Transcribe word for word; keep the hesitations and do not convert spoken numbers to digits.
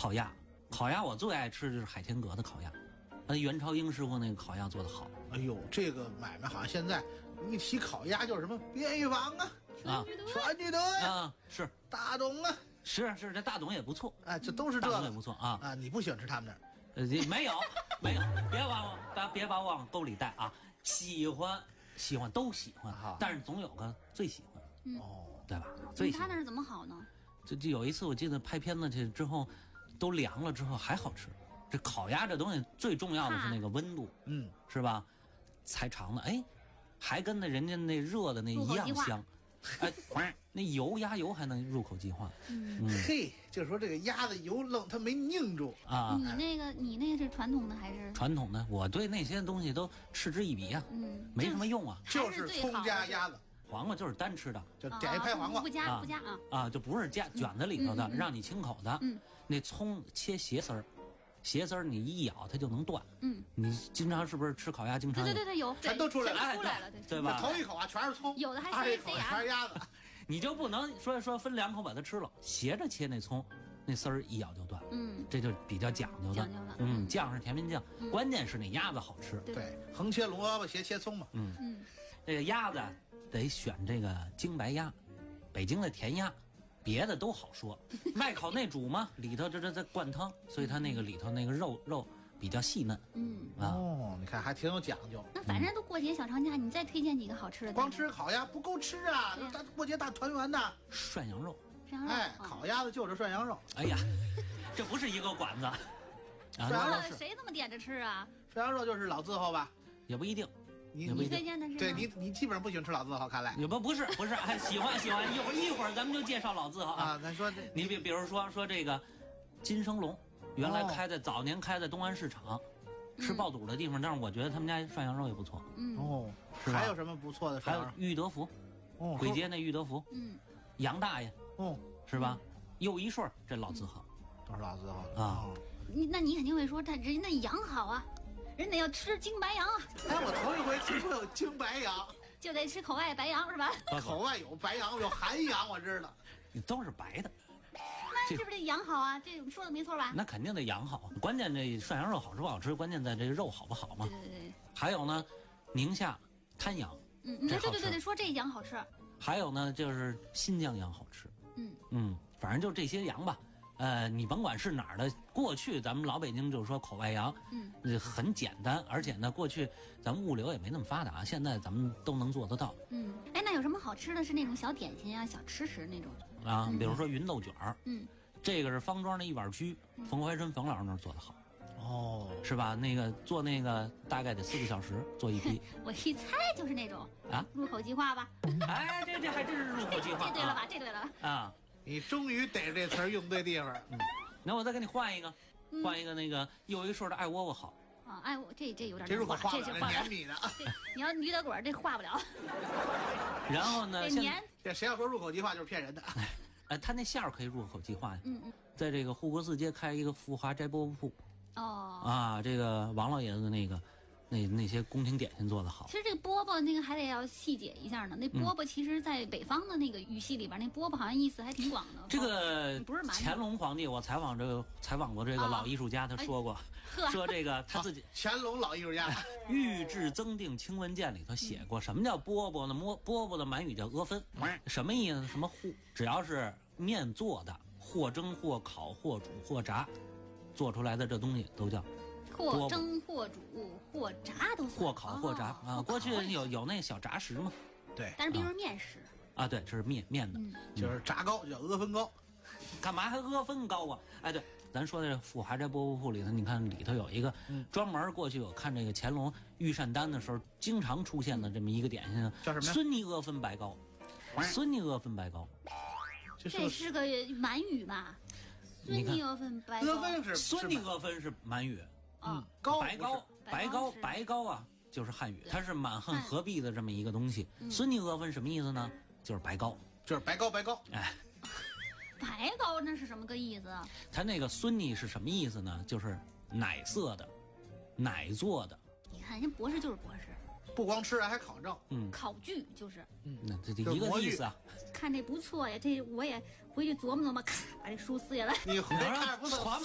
烤鸭，烤鸭我最爱吃的就是海天阁的烤鸭，那袁朝英师傅那个烤鸭做的好。 哎呦，这个买卖好像现在一提烤鸭就是什么边玉坊啊， 啊， 全聚德呀， 啊，是大董啊， 是是，这大董也不错， 哎，这都是这个大董也不错啊啊！你不喜欢吃他们那儿？ 呃，没有没有，别往我别别把我往沟里带啊！喜欢喜欢都喜欢， 啊、 但是总有个最喜欢， 嗯、 哦， 对吧？最喜欢他那是怎么好呢？ 就就有一次我记得拍片子去之后，都凉了之后还好吃。这烤鸭这东西最重要的是那个温度， 嗯， 是吧？才尝的，哎，还跟那人家那热的那一样香，哎，那油鸭油还能入口即化。 嗯， 嗯嘿，就是说这个鸭子油愣它没拧住啊。 你那个你那个是传统的还是传统的？我对那些东西都嗤之以鼻啊， 嗯， 没什么用啊。 就是葱加鸭子， 黄瓜就是单吃的， 就点一拍黄瓜， 不加不加啊啊，就不是加卷子里头的，让你清口的。 嗯， 那葱切斜丝儿。斜丝儿你一咬它就能断， 嗯， 你经常是不是吃烤鸭？经常对对对对有， 全都出来了， 出来了，对对吧？ 头一口啊全是葱， 有的还塞塞牙，全是鸭子， 你就不能说说分两口把它吃了，斜着切那葱，那丝儿一咬就断， 嗯， 这就比较讲究的， 讲究了， 嗯，酱是甜面酱，关键是那鸭子好吃， 对，横切萝卜斜切葱嘛， 嗯嗯，这个鸭子得选这个京白鸭，北京的甜鸭。别的都好说，外烤那煮嘛，里头这这这灌汤，所以它那个里头那个肉肉比较细嫩。 嗯啊， 哦，你看还挺有讲究。 那反正都过节小长假，你再推荐几个好吃的。 光吃烤鸭不够吃啊，大过节大团圆呐。 涮羊肉， 涮羊肉， 哎，烤鸭子就是涮羊肉。 哎呀，这不是一个馆子。 涮羊肉谁这么点着吃啊？ 涮羊肉就是老字号吧？ 也不一定。 你你推荐的是？ 对你你基本上不喜欢吃老字号，看来。 也不不是不是，哎，喜欢喜欢，一会儿一会儿咱们就介绍老字号啊。咱说你比比如说说这个金生龙，原来开在早年开在东安市场，吃爆肚的地方，但是我觉得他们家涮羊肉也不错。 嗯哦，还有什么不错的？ 还有裕德福， 哦， 簋街那裕德福， 嗯， 杨大爷， 哦， 是吧？又一顺这老字号都是老字号啊。 你那你肯定会说，他人家羊好啊。人得要吃京白羊啊！ 哎，我头一回听说有京白羊， 就得吃口外白羊是吧？ 口外有白羊，有韩羊，我知道。 你都是白的， 那是不是这羊好啊？这说的没错吧？ 那肯定得羊好，关键这涮羊肉好吃不好吃，关键在这个肉好不好嘛。 对对对。 还有呢，宁夏滩羊， 嗯，对对对对对，说这羊好吃。还有呢，就是新疆羊好吃。 嗯嗯，反正就这些羊吧。呃，你甭管是哪儿的，过去咱们老北京就是说口外羊， 嗯， 很简单，而且呢，过去咱们物流也没那么发达，现在咱们都能做得到。 嗯，哎，那有什么好吃的？是那种小点心啊，小吃食那种啊，比如说芸豆卷儿， 嗯， 这个是方庄的一碗居，冯怀春冯老师那儿做的好。 哦， 是吧？那个做那个大概得四个小时做一批。 我一猜就是那种啊， 入口即化吧？ 哎，这这还真是入口即化。 这对了吧？这对了啊！ 你终于逮着这词儿用对地方。 嗯，那我再给你换一个，换一个那个又一顺的爱窝窝好。 啊，哎，我这这有点这入口化不了，这化黏米的。 你要驴打滚这化不了。 然后呢？ 这黏。 这谁要说入口即化就是骗人的。 哎，他那馅儿可以入口即化呀。 嗯嗯。 在这个护国寺街开一个富华斋饽饽铺。 哦。 啊，这个王老爷子那个。那那些宫廷点心做得好， 其实这个饽饽那个还得要细解一下呢。那饽饽其实，在北方的那个语系里边，那饽饽好像意思还挺广的。 这个不是馒头。 乾隆皇帝，我采访这个采访过这个老艺术家，他说过，说这个他自己乾隆老艺术家 《御制增订清文件》里头写过，什么叫饽饽呢？饽饽饽的满语叫阿分，什么意思呢？什么糊？只要是面做的，或蒸或烤或煮或炸，做出来的这东西都叫。 或蒸或煮或炸都算， 或烤或炸啊。过去有有那小炸食嘛， 对， 但是比如面食啊，对，这是面面的， 就是炸糕叫阿分糕， 干嘛还阿分糕啊？哎，对，咱说这富华斋饽饽铺里头，你看里头有一个专门过去我看这个乾隆御膳单的时候经常出现的这么一个点心， 叫什么？ 孙尼阿分白糕，孙尼阿分白糕， 这是个满语吧？孙尼阿分白糕， 阿分是孙尼阿分是满语。 嗯， 糕白糕白糕白糕啊，就是汉语，它是满汉合璧的这么一个东西。孙尼阿分什么意思呢？就是白糕， 就是白糕白糕。 哎， 白糕那是什么个意思啊？ 它那个孙尼是什么意思呢？就是奶色的，奶做的。 你看人博士就是博士， 不光吃还考证， 嗯， 考据就是， 嗯，那这这一个意思啊。 看这不错呀，这我也回去琢磨琢磨，咔把这书撕下来。 你回看不传